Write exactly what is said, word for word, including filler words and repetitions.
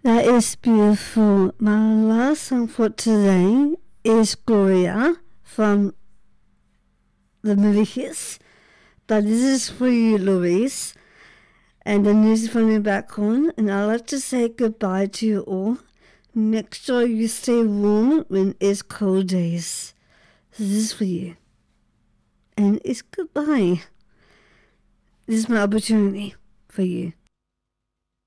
That is beautiful. My last song for today is Gloria from the movie Kiss. But this is for you, Louise. And the news from the background. And I'd like to say goodbye to you all. Make sure you stay warm when it's cold days. So this is for you. And it's goodbye. This is my opportunity for you.